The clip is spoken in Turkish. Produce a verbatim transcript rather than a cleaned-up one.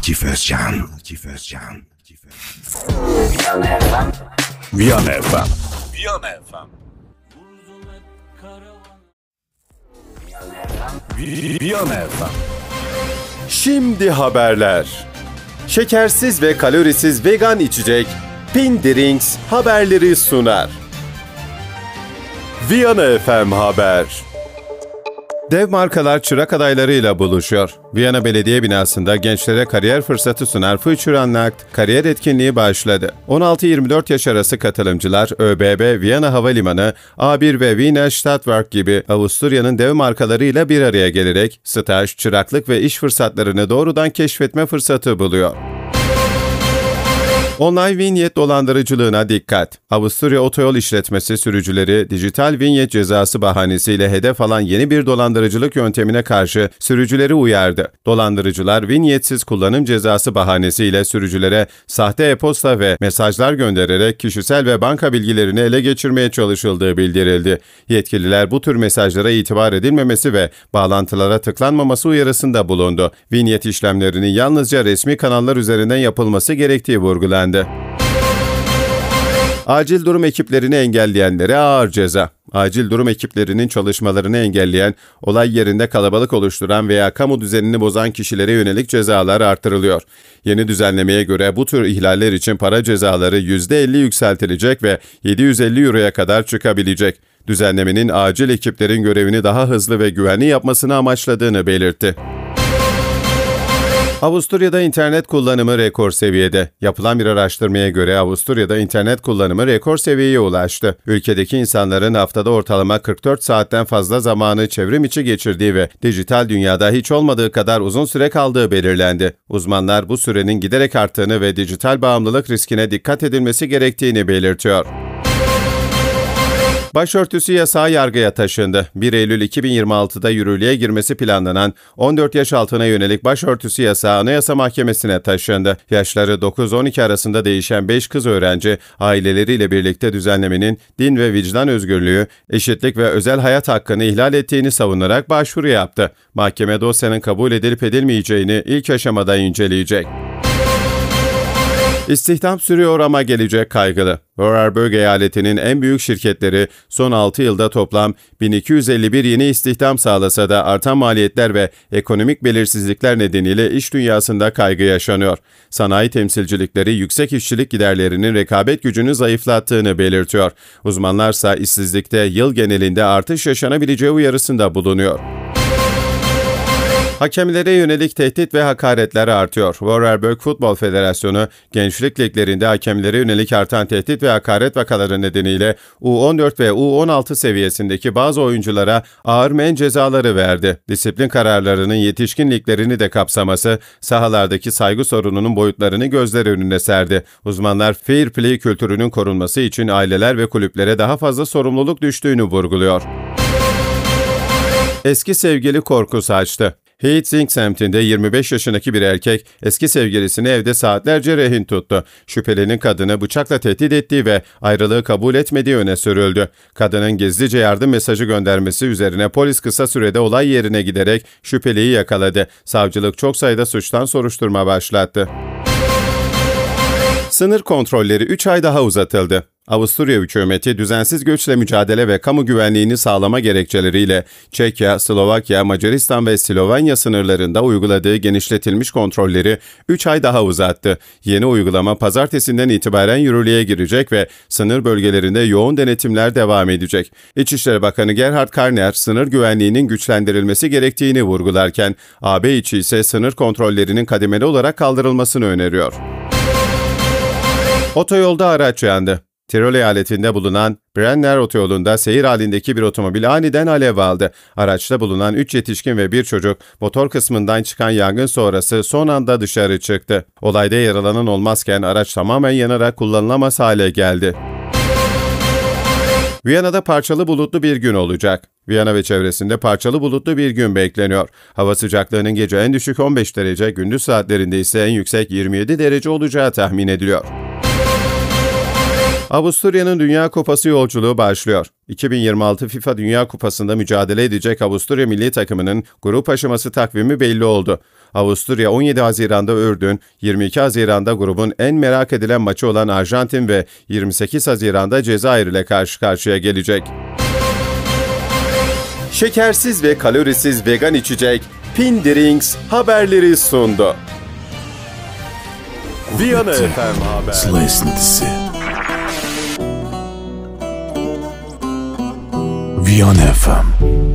Akif Özcan. Akif Özcan. Viyana F M. Viyana F M. Viyana F M. Viyana F M. Şimdi haberler. Şekersiz ve kalorisiz vegan içecek Pin Drinks haberleri sunar. Viyana F M Haber. Dev markalar çırak adaylarıyla buluşuyor. Viyana Belediye binasında gençlere kariyer fırsatı sunan Future Unlocked kariyer etkinliği başladı. on altı yirmi dört yaş arası katılımcılar ÖBB, Viyana Havalimanı, A bir ve Wiener Stadtwerk gibi Avusturya'nın dev markalarıyla bir araya gelerek staj, çıraklık ve iş fırsatlarını doğrudan keşfetme fırsatı buluyor. Online vinyet dolandırıcılığına dikkat. Avusturya Otoyol İşletmesi sürücüleri dijital vinyet cezası bahanesiyle hedef alan yeni bir dolandırıcılık yöntemine karşı sürücüleri uyardı. Dolandırıcılar vinyetsiz kullanım cezası bahanesiyle sürücülere sahte e-posta ve mesajlar göndererek kişisel ve banka bilgilerini ele geçirmeye çalışıldığı bildirildi. Yetkililer bu tür mesajlara itibar edilmemesi ve bağlantılara tıklanmaması uyarısında bulundu. Vinyet işlemlerinin yalnızca resmi kanallar üzerinden yapılması gerektiği vurgulandı. Acil durum ekiplerini engelleyenlere ağır ceza. Acil durum ekiplerinin çalışmalarını engelleyen, olay yerinde kalabalık oluşturan veya kamu düzenini bozan kişilere yönelik cezalar artırılıyor. Yeni düzenlemeye göre bu tür ihlaller için para cezaları yüzde elli yükseltilecek ve yedi yüz elli euroya kadar çıkabilecek. Düzenlemenin acil ekiplerin görevini daha hızlı ve güvenli yapmasını amaçladığını belirtti. Avusturya'da internet kullanımı rekor seviyede. Yapılan bir araştırmaya göre Avusturya'da internet kullanımı rekor seviyeye ulaştı. Ülkedeki insanların haftada ortalama kırk dört saatten fazla zamanı çevrim içi geçirdiği ve dijital dünyada hiç olmadığı kadar uzun süre kaldığı belirlendi. Uzmanlar bu sürenin giderek arttığını ve dijital bağımlılık riskine dikkat edilmesi gerektiğini belirtiyor. Başörtüsü yasağı yargıya taşındı. bir Eylül iki bin yirmi altıda yürürlüğe girmesi planlanan on dört yaş altına yönelik başörtüsü yasağı Anayasa Mahkemesi'ne taşındı. Yaşları dokuz on iki arasında değişen beş kız öğrenci aileleriyle birlikte düzenlemenin din ve vicdan özgürlüğü, eşitlik ve özel hayat hakkını ihlal ettiğini savunarak başvuru yaptı. Mahkeme dosyanın kabul edilip edilmeyeceğini ilk aşamada inceleyecek. İstihdam sürüyor ama gelecek kaygılı. Vorarlberg eyaletinin en büyük şirketleri son altı yılda toplam bin iki yüz elli bir yeni istihdam sağlasa da artan maliyetler ve ekonomik belirsizlikler nedeniyle iş dünyasında kaygı yaşanıyor. Sanayi temsilcilikleri yüksek işçilik giderlerinin rekabet gücünü zayıflattığını belirtiyor. Uzmanlarsa işsizlikte yıl genelinde artış yaşanabileceği uyarısında bulunuyor. Hakemlere yönelik tehdit ve hakaretler artıyor. Vorarlberg Futbol Federasyonu, gençlik liglerinde hakemlere yönelik artan tehdit ve hakaret vakaları nedeniyle U on dört ve U on altı seviyesindeki bazı oyunculara ağır men cezaları verdi. Disiplin kararlarının yetişkin liglerini de kapsaması, sahalardaki saygı sorununun boyutlarını gözler önüne serdi. Uzmanlar fair play kültürünün korunması için aileler ve kulüplere daha fazla sorumluluk düştüğünü vurguluyor. Eski sevgili korku saçtı. Heidsieck semtinde yirmi beş yaşındaki bir erkek eski sevgilisini evde saatlerce rehin tuttu. Şüphelinin kadını bıçakla tehdit ettiği ve ayrılığı kabul etmediği öne sürüldü. Kadının gizlice yardım mesajı göndermesi üzerine polis kısa sürede olay yerine giderek şüpheliyi yakaladı. Savcılık çok sayıda suçtan soruşturma başlattı. Sınır kontrolleri üç ay daha uzatıldı. Avusturya hükümeti düzensiz göçle mücadele ve kamu güvenliğini sağlama gerekçeleriyle Çekya, Slovakya, Macaristan ve Slovenya sınırlarında uyguladığı genişletilmiş kontrolleri üç ay daha uzattı. Yeni uygulama pazartesinden itibaren yürürlüğe girecek ve sınır bölgelerinde yoğun denetimler devam edecek. İçişleri Bakanı Gerhard Karner, sınır güvenliğinin güçlendirilmesi gerektiğini vurgularken, A B içi ise sınır kontrollerinin kademeli olarak kaldırılmasını öneriyor. Otoyolda araç yandı. Tirol eyaletinde bulunan Brenner otoyolunda seyir halindeki bir otomobil aniden alev aldı. Araçta bulunan üç yetişkin ve bir çocuk motor kısmından çıkan yangın sonrası son anda dışarı çıktı. Olayda yaralanan olmazken araç tamamen yanarak kullanılamaz hale geldi. Viyana'da parçalı bulutlu bir gün olacak. Viyana ve çevresinde parçalı bulutlu bir gün bekleniyor. Hava sıcaklığının gece en düşük on beş derece, gündüz saatlerinde ise en yüksek yirmi yedi derece olacağı tahmin ediliyor. Avusturya'nın Dünya Kupası yolculuğu başlıyor. iki bin yirmi altı FIFA Dünya Kupası'nda mücadele edecek Avusturya milli takımının grup aşaması takvimi belli oldu. Avusturya on yedi Haziran'da Ürdün, yirmi iki Haziran'da grubun en merak edilen maçı olan Arjantin ve yirmi sekiz Haziran'da Cezayir ile karşı karşıya gelecek. Şekersiz ve kalorisiz vegan içecek Pindirings haberleri sundu. Viyana F M Haber. Sıla esintisi. Viyana F M.